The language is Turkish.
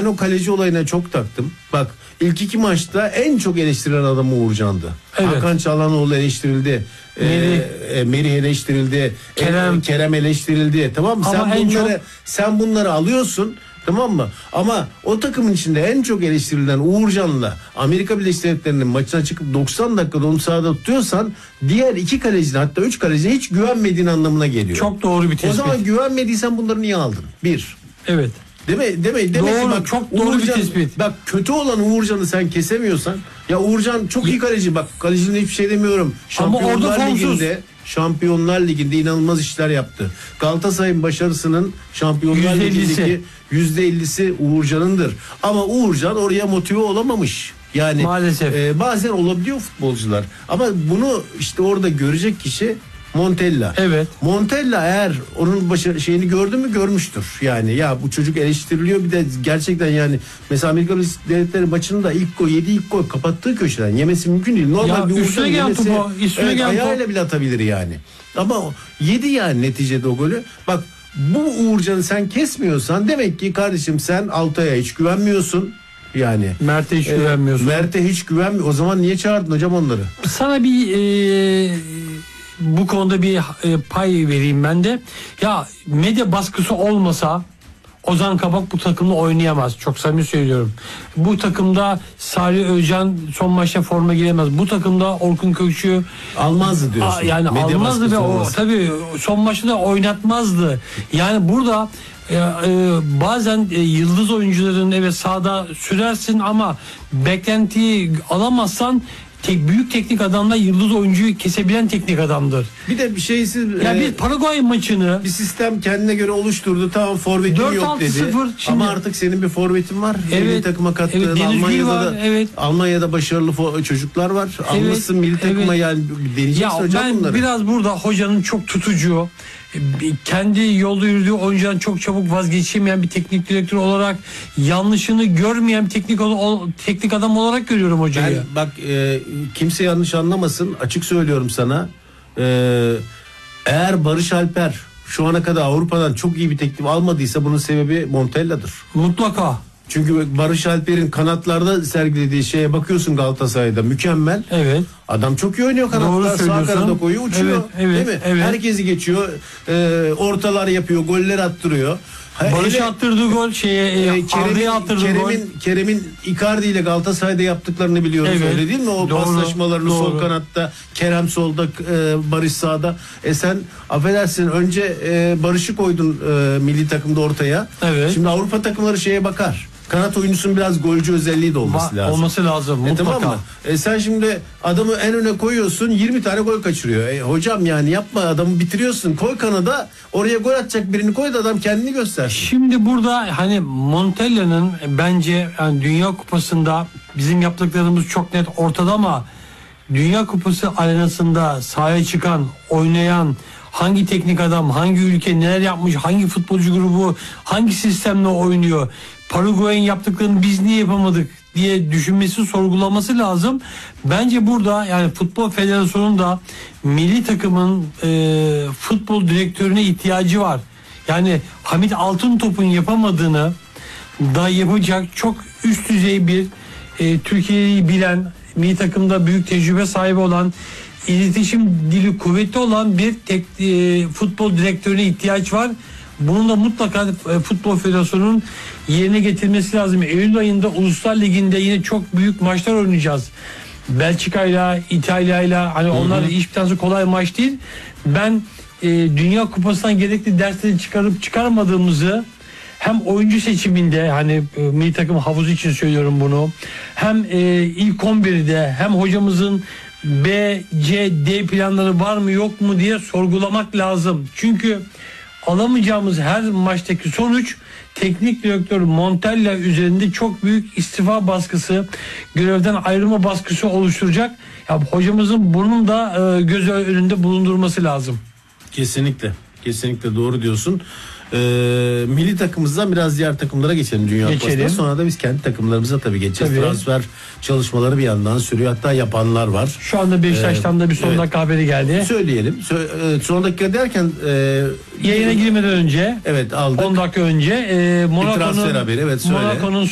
ben o kaleci olayına çok taktım. Bak ilk 2 maçta en çok eleştirilen adam Uğurcan'dı. Evet. Hakan Çalhanoğlu eleştirildi. Merih eleştirildi. Kerem eleştirildi. Tamam mı? Ama Sen bunları alıyorsun. Tamam mı? Ama o takımın içinde en çok eleştirilen Uğurcan'la Amerika Birleşik Devletleri'nin maçına çıkıp 90 dakikada onu sahada tutuyorsan diğer 2 kalecine, hatta 3 kalecine hiç güvenmediğin anlamına geliyor. Çok doğru bir tespit. O zaman güvenmediysen bunları niye aldın? Bir. Evet. Demek Doğru, bak, çok doğru bir tespit. Bak kötü olan Uğurcan'ı sen kesemiyorsan, ya Uğurcan çok iyi kaleci, bak kaleciliğine hiçbir şey demiyorum. Şampiyonlar Ligi'nde inanılmaz işler yaptı. Galatasaray'ın başarısının Şampiyonlar Ligi'ndeki %50'si Uğurcan'ındır. Ama Uğurcan oraya motive olamamış. Yani maalesef. Bazen olabiliyor futbolcular. Ama bunu işte orada görecek kişi Montella. Evet. Montella eğer onun şeyini gördü mü görmüştür. Yani ya bu çocuk eleştiriliyor, bir de gerçekten yani mesela Amerika Birleşik Devletleri maçında yediği ilk gol kapattığı köşeden yemesi mümkün değil. Normal bir üstüne yemesi, ayağıyla bile atabilir yani. Ama yedi yani neticede o golü. Bak bu Uğurcan'ı sen kesmiyorsan demek ki kardeşim sen Altay'a hiç güvenmiyorsun. Yani Mert'e hiç güvenmiyorsun. Mert'e hiç güvenmiyor. O zaman niye çağırdın hocam onları? Sana bir bu konuda bir pay vereyim ben de. Ya medya baskısı olmasa Ozan Kabak bu takımda oynayamaz. Çok samimi söylüyorum. Bu takımda Salih Özcan son maçta forma giremez. Bu takımda Orkun Kökçü almazdı diyorsun. Yani medya almazdı ve tabii son maçta da oynatmazdı. Yani burada bazen yıldız oyuncuların evet sahada sürersin ama beklentiyi alamazsan büyük teknik adamlar yıldız oyuncuyu kesebilen teknik adamdır. Bir de bir şeysiz. Ya bir Paraguay maçını bir sistem kendine göre oluşturdu. Tamam forvetim yok dedi. Ama artık senin bir forvetin var. Milli takıma kattığın Almanya'da başarılı çocuklar var. Almışsın milli takıma yani deneyeceksin hocam bunları. Ben biraz burada hocanın çok tutucu, kendi yolda yürüdüğü oyuncudan çok çabuk vazgeçemeyen bir teknik direktör olarak, yanlışını görmeyen teknik adam olarak görüyorum hocayı. Ben bak kimse yanlış anlamasın, açık söylüyorum sana. Eğer Barış Alper şu ana kadar Avrupa'dan çok iyi bir teklif almadıysa bunun sebebi Montella'dır. Mutlaka. Çünkü Barış Alper'in kanatlarda sergilediği şeye bakıyorsun, Galatasaray'da mükemmel. Evet. Adam çok iyi oynuyor kanatlar, sağ kanada koyuyor, uçuyor. Evet, değil mi? Evet. Herkesi geçiyor. Ortalar yapıyor, goller attırıyor. Barış attırdığı gol Kerem'in Icardi ile Galatasaray'da yaptıklarını biliyoruz, öyle değil mi? O paslaşmalarını sol kanatta, Kerem solda, Barış sağda. Sen affedersin önce Barış'ı koydun milli takımda ortaya. Evet. Şimdi Avrupa takımları şeye bakar. Kanat oyuncusunun biraz golcü özelliği de olması lazım. Olması lazım mutlaka. Tamam mı? Sen şimdi adamı en öne koyuyorsun, 20 tane gol kaçırıyor. Hocam yani yapma, adamı bitiriyorsun. Koy kanada, oraya gol atacak birini koy da adam kendini göstersin. Şimdi burada hani Montella'nın bence yani Dünya Kupası'nda bizim yaptıklarımız çok net ortada ama Dünya Kupası arenasında sahaya çıkan, oynayan hangi teknik adam, hangi ülke neler yapmış, hangi futbolcu grubu hangi sistemle oynuyor, Paraguay'ın yaptıklarını biz niye yapamadık diye düşünmesi, sorgulaması lazım. Bence burada yani Futbol Federasyonu'nun da milli takımın futbol direktörüne ihtiyacı var. Yani Hamit Altıntop'un yapamadığını da yapacak çok üst düzey bir Türkiye'yi bilen, milli takımda büyük tecrübe sahibi olan, iletişim dili kuvvetli olan bir futbol direktörüne ihtiyaç var. Bunun da mutlaka Futbol Federasyonu'nun yerine getirmesi lazım. Eylül ayında Uluslar Ligi'nde yine çok büyük maçlar oynayacağız. Belçika'yla, İtalya'yla, hani onlar hiçbir tanesi kolay maç değil. Ben Dünya Kupası'ndan gerekli dersleri çıkarmadığımızı hem oyuncu seçiminde, hani milli takım havuzu için söylüyorum bunu, hem ilk 11'de hem hocamızın B, C, D planları var mı yok mu diye sorgulamak lazım. Çünkü alamayacağımız her maçtaki sonuç teknik direktör Montella üzerinde çok büyük istifa baskısı, görevden ayrılma baskısı oluşturacak. Ya hocamızın bunun da göz önünde bulundurması lazım. Kesinlikle. Kesinlikle doğru diyorsun. Milli takımımızdan biraz diğer takımlara geçelim Dünya Kupası'ndan. Sonra da biz kendi takımlarımıza tabii geçeceğiz. Tabii. Transfer çalışmaları bir yandan sürüyor. Hatta yapanlar var. Şu anda Beşiktaş'tan da bir son dakika haberi geldi. Söyleyelim. Son dakika derken yayına girmeden önce aldık. 10 dakika önce Monaco'nun transfer haberi. Evet, söyle. Monaco'nun